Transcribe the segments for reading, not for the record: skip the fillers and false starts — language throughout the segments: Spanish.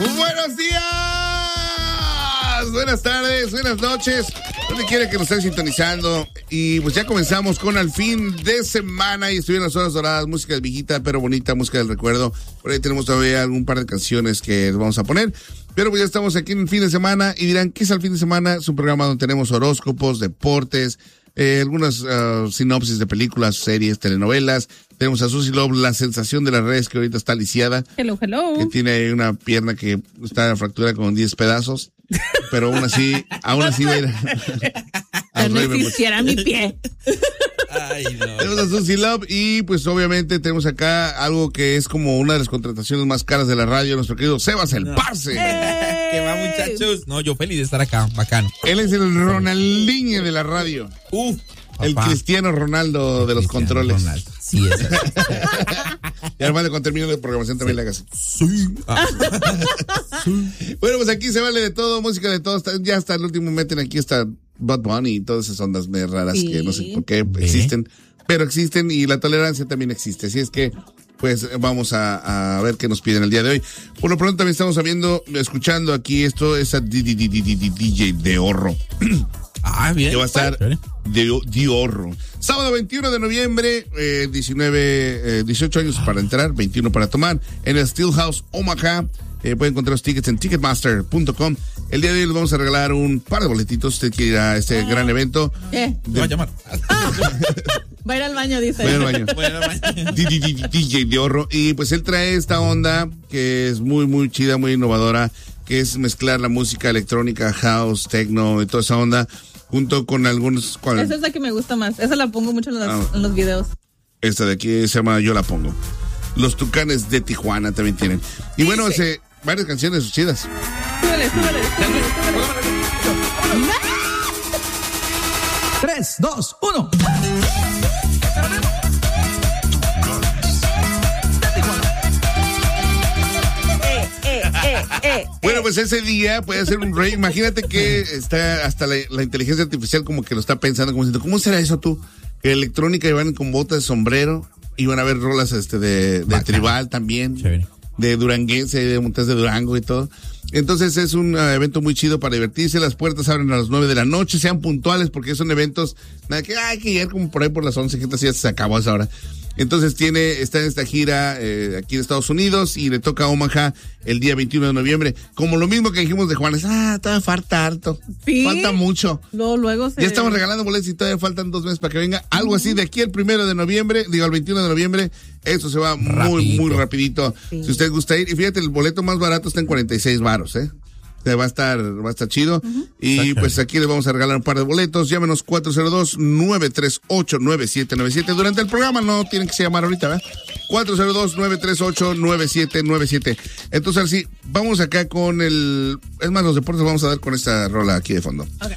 Buenos días, buenas tardes, buenas noches, donde quiera que nos estén sintonizando. Y pues ya comenzamos con el fin de semana y estuvieron las horas doradas, música de viejita pero bonita, música del recuerdo. Por ahí tenemos todavía algún par de canciones que vamos a poner. Pero pues ya estamos aquí en el fin de semana y dirán, ¿qué es el fin de semana? Es un programa donde tenemos horóscopos, deportes, algunas sinopsis de películas, series, telenovelas. Tenemos a Susie Love, la sensación de las redes, que ahorita está lisiada. Hello. Que tiene una pierna que está fracturada con 10 pedazos. Pero aún así va a ir a no existiera mi pie. Ay, no. Tenemos a Susie Love y pues obviamente tenemos acá algo que es como una de las contrataciones más caras de la radio, nuestro querido Sebas el Parce. ¿Qué va, muchachos? No, yo feliz de estar acá, bacano. Él es el Ronaldinho de la radio. El Cristiano Ronaldo de los controles. Ronaldo. Sí, es así. Y además de cuando termine la programación también le hagas. Sí. Bueno, pues aquí se vale de todo, música de todo. Ya hasta el último meten aquí hasta Bad Bunny y todas esas ondas medio raras que no sé por qué existen. Pero existen y la tolerancia también existe. Así es que pues vamos a ver qué nos piden el día de hoy. Por lo pronto también estamos escuchando aquí esto, esa DJ de Horro. Ah, bien. Que va a estar de Horro. Sábado 21 de noviembre, 18 años para entrar, 21 para tomar, en el Steelhouse Omaha. Pueden encontrar los tickets en ticketmaster.com. El día de hoy les vamos a regalar un par de boletitos. Usted quiere ir a este gran evento. ¿Qué? Va a llamar. Va a ir al baño, dice. Va a ir al baño. DJ de Horro. Y pues él trae esta onda que es muy, muy chida, muy innovadora, que es mezclar la música electrónica, house, techno y toda esa onda, junto con algunos... Esa es la que me gusta más. Esa la pongo mucho en los videos. Esta de aquí se llama Yo la pongo. Los Tucanes de Tijuana también tienen. Y bueno, varias canciones chidas. Súbele. 3, 2, 1. Bueno, pues ese día puede ser un rey. Imagínate que está hasta la inteligencia artificial como que lo está pensando, como diciendo, ¿cómo será eso tú? Que electrónica y van con botas de sombrero y van a ver rolas de tribal también. Chévere. De duranguense, de montes de Durango y todo. Entonces es un evento muy chido para divertirse. Las puertas abren a las 9 de la noche. Sean puntuales porque son eventos nada que hay que llegar como por ahí por las 11. Gente así ya se acabó a esa hora. Entonces está en esta gira aquí en Estados Unidos y le toca a Omaha el día 21 de noviembre. Como lo mismo que dijimos de Juanes. Todavía falta harto. ¿Sí? Falta mucho. Luego Ya estamos regalando boletos y todavía faltan 2 meses para que venga. Algo así de aquí al 1 de noviembre, al 21 de noviembre. Eso se va muy rapidito. Sí. Si usted gusta ir. Y fíjate, el boleto más barato está en 46 varos, Va a estar chido. Y pues aquí les vamos a regalar un par de boletos. Llámenos 402-938-9797. Durante el programa no tienen que llamar ahorita, ¿verdad? 402-938-9797. Entonces, así, vamos acá con es más, los deportes vamos a dar con esta rola aquí de fondo. Okay.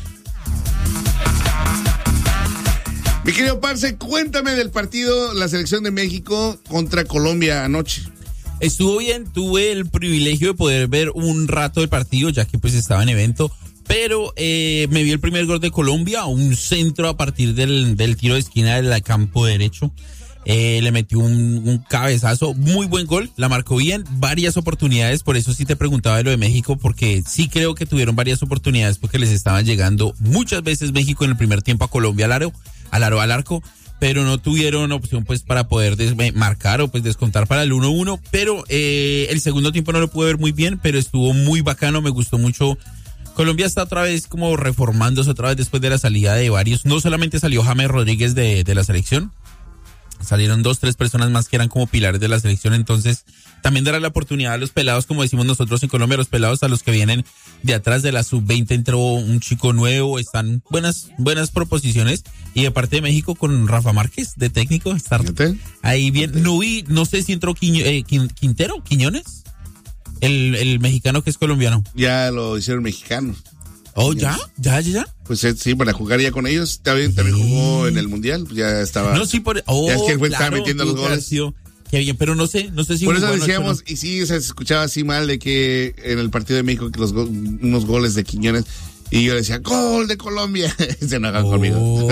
Mi querido Parce, cuéntame del partido, la selección de México contra Colombia anoche. Estuvo bien, tuve el privilegio de poder ver un rato del partido, ya que pues estaba en evento, pero me vi el primer gol de Colombia, un centro a partir del tiro de esquina del campo derecho. Le metió un cabezazo, muy buen gol, la marcó bien, varias oportunidades, por eso sí te preguntaba de lo de México, porque sí creo que tuvieron varias oportunidades porque les estaban llegando muchas veces México en el primer tiempo a Colombia al arco, pero no tuvieron opción pues para poder marcar o pues descontar para el 1-1, pero el segundo tiempo no lo pude ver muy bien, pero estuvo muy bacano, me gustó mucho. Colombia está otra vez como reformándose otra vez después de la salida de varios, no solamente salió James Rodríguez de la selección, salieron 2-3 personas más que eran como pilares de la selección, entonces también dará la oportunidad a los pelados, como decimos nosotros en Colombia, los pelados a los que vienen de atrás de la sub-20 entró un chico nuevo, están buenas proposiciones, y de parte de México con Rafa Márquez de técnico, está ahí bien, no sé si entró Quiñones, el mexicano que es colombiano. Ya lo hicieron mexicano. Oh, ¿ya? Pues sí, para jugar ya con ellos. También jugó en el Mundial, pues ya estaba. No, sí, ya es que él estaba metiendo los goles. Qué bien, pero no sé si. Por eso decíamos, y sí, se escuchaba así mal de que en el partido de México, que unos goles de Quiñones, Y yo decía, gol de Colombia. Se enojaban conmigo.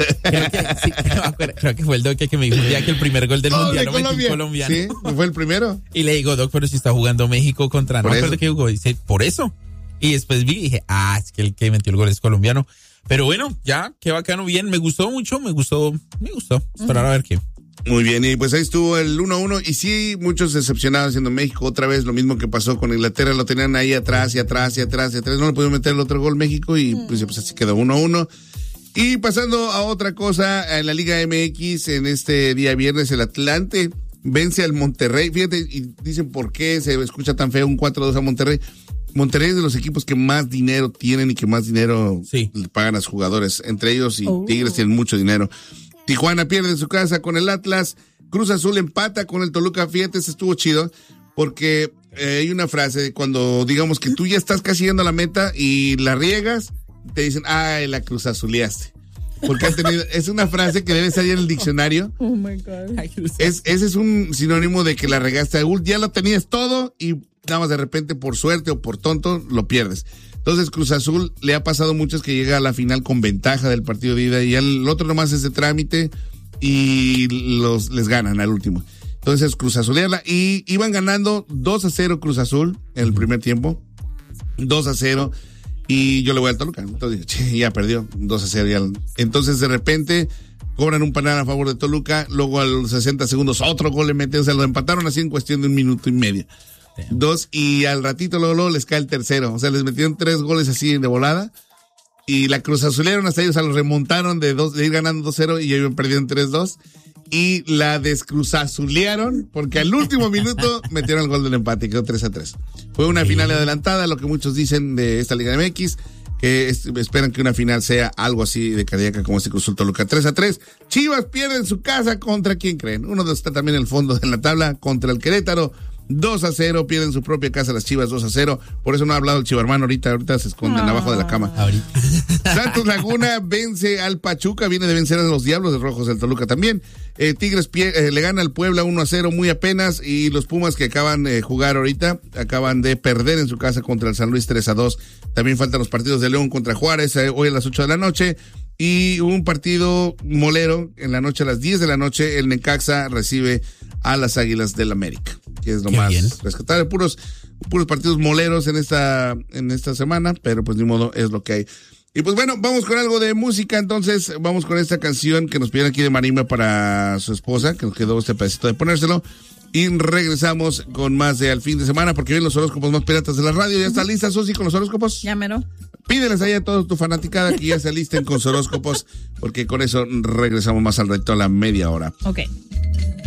Creo que fue el Doc que me dijo un día que el primer gol del mundial lo metió un colombiano. Sí, fue el primero. Y le digo, Doc, pero si está jugando México contra... Por No, eso. pero que jugó. Dice, por eso. Y después vi y dije, es que el que metió el gol es colombiano. Pero bueno, ya, qué bacano, bien. Me gustó mucho, me gustó. Esperar a ver qué. Muy bien, y pues ahí estuvo el 1-1, y sí, muchos decepcionados siendo México, otra vez lo mismo que pasó con Inglaterra, lo tenían ahí atrás, no le pudieron meter el otro gol México, y pues así quedó 1-1. Y pasando a otra cosa, en la Liga MX, en este día viernes, el Atlante vence al Monterrey, fíjate, y dicen por qué se escucha tan feo un 4-2 a Monterrey. Monterrey es de los equipos que más dinero tienen y que más dinero le pagan a sus jugadores, entre ellos y Tigres tienen mucho dinero. Tijuana pierde en su casa con el Atlas. Cruz Azul empata con el Toluca. Fíjate, ese estuvo chido porque hay una frase cuando digamos que tú ya estás casi llegando a la meta y la riegas, te dicen, la Cruz Azuleaste. Porque es una frase que debe salir en el diccionario. Oh my God. Ese es un sinónimo de que la regaste. Ya lo tenías todo y nada más de repente por suerte o por tonto lo pierdes. Entonces Cruz Azul le ha pasado muchos que llega a la final con ventaja del partido de ida y el otro nomás es de trámite y les ganan al último. Entonces Cruz Azulearla y iban ganando 2-0 Cruz Azul en el primer tiempo, 2-0 y yo le voy al Toluca. Entonces ya perdió 2-0. Entonces de repente cobran un penal a favor de Toluca, luego a los 60 segundos otro gol le meten, o sea, lo empataron así en cuestión de 1 minuto y medio. 2 y al ratito luego les cae el tercero, o sea, les metieron 3 goles así de volada y la Cruz Azulearon hasta ellos, o sea, los remontaron de ir ganando 2-0 y ellos perdieron 3-2 y la descruzazulearon porque al último minuto metieron el gol del empate y quedó 3-3. Fue una final adelantada, lo que muchos dicen de esta Liga MX, que esperan que una final sea algo así de cardíaca como este Cruz Azul Toluca. 3-3. Chivas pierde en su casa contra quién creen. Uno está también en el fondo de la tabla contra el Querétaro. 2-0, pierden su propia casa las Chivas 2-0, por eso no ha hablado el Chivarmano ahorita se esconden abajo de la cama. Santos Laguna vence al Pachuca, viene de vencer a los Diablos de Rojos del Toluca también. Tigres le gana al Puebla 1-0 muy apenas y los Pumas que acaban de jugar ahorita, acaban de perder en su casa contra el San Luis 3-2. También faltan los partidos de León contra Juárez hoy a las 8 de la noche. Y un partido molero en la noche a las 10 de la noche, el Necaxa recibe a las Águilas del América, que es lo más rescatable. Puros partidos moleros en esta semana, pero pues ni modo, es lo que hay. Y pues bueno, vamos con algo de música, entonces vamos con esta canción que nos pidieron aquí de Marimba para su esposa, que nos quedó este pedacito de ponérselo. Y regresamos con más de Al Fin de Semana, porque vienen los horóscopos más piratas de la radio. ¿Ya está lista, Susi, con los horóscopos? Ya mero. Pídeles ahí a toda tu fanaticada que ya se alisten con sus horóscopos, porque con eso regresamos más al reto a la media hora. Ok.